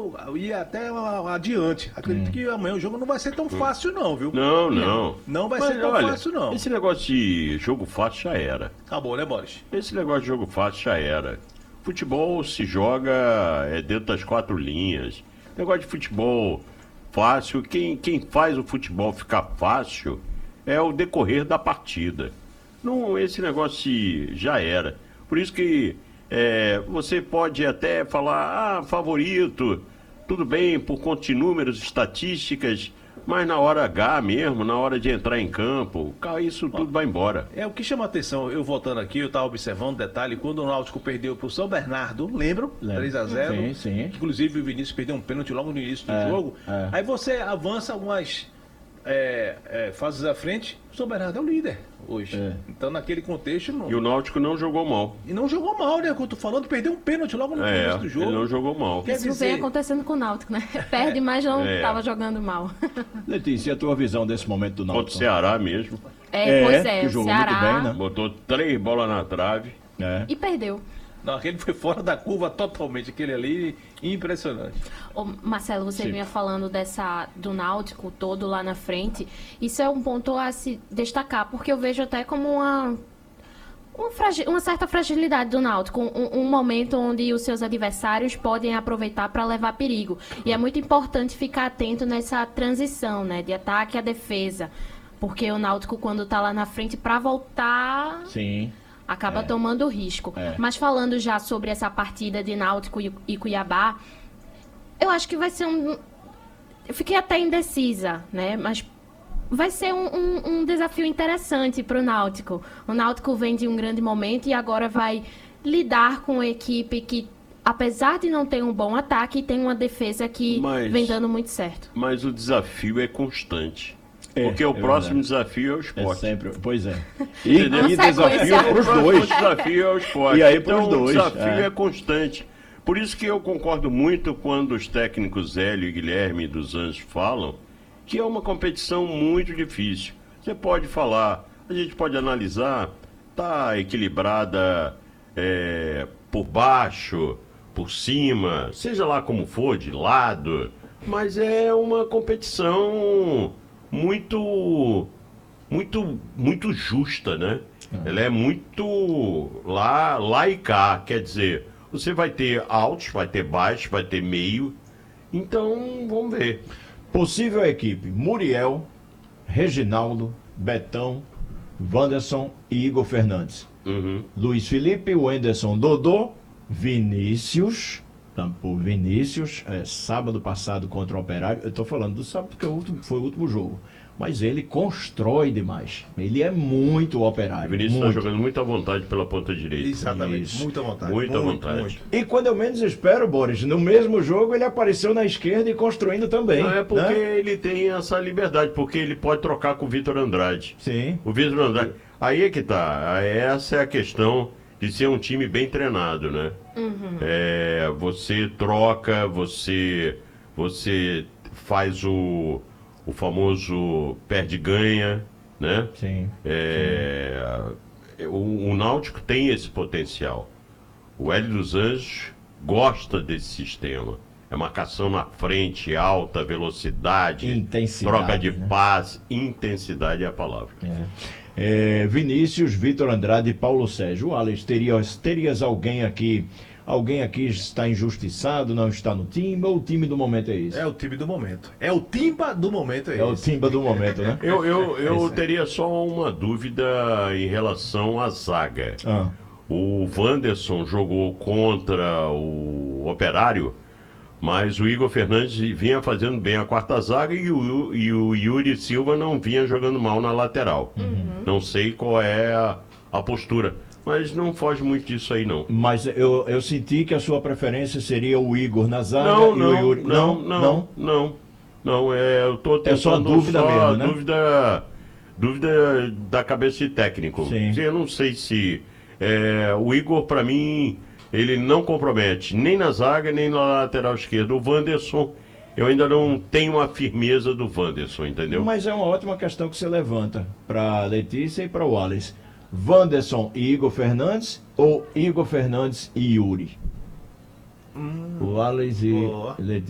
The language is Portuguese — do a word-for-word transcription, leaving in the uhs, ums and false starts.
ir até adiante. Acredito hum. que amanhã o jogo não vai ser tão fácil não, viu? Não, não. Não vai Mas, ser tão olha, fácil não. Esse negócio de jogo fácil já era. Acabou, né, Boris? Esse negócio de jogo fácil já era. Futebol se joga é, dentro das quatro linhas. Negócio de futebol fácil, quem, quem faz o futebol ficar fácil é o decorrer da partida. Não, esse negócio já era. Por isso que é, você pode até falar, ah, favorito, tudo bem, por conta de números, estatísticas, mas na hora H mesmo, na hora de entrar em campo, isso tudo vai embora. É, o que chama a atenção, eu voltando aqui, eu estava observando um detalhe, quando o Náutico perdeu para o São Bernardo, lembram? três a zero. Sim, sim. Inclusive o Vinícius perdeu um pênalti logo no início do é, jogo. É. Aí você avança algumas é, é, fases à frente, o São Bernardo é o líder hoje. É. Então naquele contexto... Não... E o Náutico não jogou mal. E não jogou mal, né? Como eu tô falando, perdeu um pênalti logo no é, começo do jogo. Ele não jogou mal. Quer Isso dizer... vem acontecendo com o Náutico, né? Perde, mas não estava é. jogando mal. Letícia, a tua visão desse momento do Náutico? Contra o Ceará mesmo. É, é pois é, que o jogou Ceará... muito bem, né? Botou três bolas na trave. É. E perdeu. Não, aquele foi fora da curva totalmente, aquele ali, impressionante. Ô, Marcelo, você Sim. vinha falando dessa, do Náutico todo lá na frente. Isso é um ponto a se destacar, porque eu vejo até como uma, uma, fragi- uma certa fragilidade do Náutico, um, um momento onde os seus adversários podem aproveitar para levar perigo. E é muito importante ficar atento nessa transição, né, de ataque à defesa, porque o Náutico, quando está lá na frente, para voltar... Sim. acaba é. tomando risco. É. Mas falando já sobre essa partida de Náutico e Cuiabá, eu acho que vai ser um... Eu fiquei até indecisa, né? Mas vai ser um, um, um desafio interessante para o Náutico. O Náutico vem de um grande momento e agora vai lidar com uma equipe que, apesar de não ter um bom ataque, tem uma defesa que mas, vem dando muito certo. Mas o desafio é constante. É, Porque o é próximo verdade. desafio é o esporte. É sempre, pois é. E, e desafio para os dois. O desafio é o esporte. E aí para os então, dois. O desafio é. é constante. Por isso que eu concordo muito quando os técnicos Hélio e Guilherme dos Anjos falam que é uma competição muito difícil. Você pode falar, a gente pode analisar, tá equilibrada é, por baixo, por cima, seja lá como for, de lado, mas é uma competição muito, muito, muito justa, né? Ela é muito lá, lá e cá, quer dizer, você vai ter altos, vai ter baixos, vai ter meio, então vamos ver. Possível equipe: Muriel, Reginaldo, Betão, Wanderson e Igor Fernandes. Uhum. Luiz Felipe, Wenderson, Dodô, Vinícius, por Vinícius, é, sábado passado contra o Operário. Eu estou falando do sábado porque é o último, foi o último jogo. Mas ele constrói demais. Ele é muito Operário. O Vinícius está jogando muito à vontade pela ponta direita. Exatamente, Isso. muito à vontade. Muito à muito, vontade. muito. E quando eu menos espero, Boris, no mesmo jogo ele apareceu na esquerda e construindo também. Não, é porque né? ele tem essa liberdade, porque ele pode trocar com o Vitor Andrade. Sim. O Vitor Andrade. Aí é que tá. Essa é a questão de ser um time bem treinado, né? Uhum. É, você troca, você, você faz o, o famoso perde-ganha, né? Sim. É, o, o Náutico tem esse potencial. O Hélio dos Anjos gosta desse sistema. É marcação na frente, alta velocidade, Intensidade, troca de né? passe, intensidade é a palavra. É. É, Vinícius, Vitor Andrade e Paulo Sérgio. Alex, terias, terias alguém aqui, alguém aqui está injustiçado, não está no time, ou o time do momento é esse? É o time do momento. É o timba do momento, é, É o esse. timba do momento, né? Eu, eu, eu Esse. teria só uma dúvida em relação à zaga. Ah. O Wanderson jogou contra o Operário, mas o Igor Fernandes vinha fazendo bem a quarta zaga e o, e o Yuri Silva não vinha jogando mal na lateral. Uhum. Não sei qual é a, a postura, mas não foge muito disso aí, não. Mas eu, eu senti que a sua preferência seria o Igor na zaga Não, e não, o Yuri... não, não, não, não, não, é, eu tô tentando É só dúvida só mesmo, né? dúvida, dúvida da cabeça de técnico. Sim. Eu não sei se é, o Igor, para mim, ele não compromete nem na zaga, nem na lateral esquerda. O Wanderson, eu ainda não tenho a firmeza do Wanderson, entendeu? Mas é uma ótima questão que você levanta para Letícia e para o Wallace. Wanderson e Igor Fernandes ou Igor Fernandes e Yuri? Hum, O Wallace e boa. Letícia.